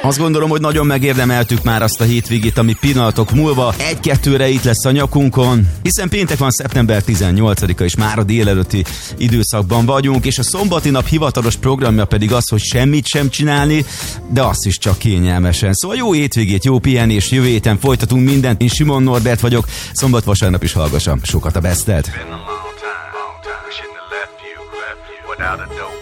Azt gondolom, hogy nagyon megérdemeltük már azt a hétvégét, ami pillanatok múlva 1-2-re itt lesz a nyakunkon, hiszen péntek van, szeptember 18-a, és már a délelőtti időszakban vagyunk, és a szombati nap hivatalos programja pedig az, hogy semmit sem csinálni, de azt is csak kényelmesen. Szóval jó hétvégét, jó pihenés, jövő héten folytatunk mindent. Én Simon Norbert vagyok, szombat-vasárnap is hallgassam sokat a Bestet.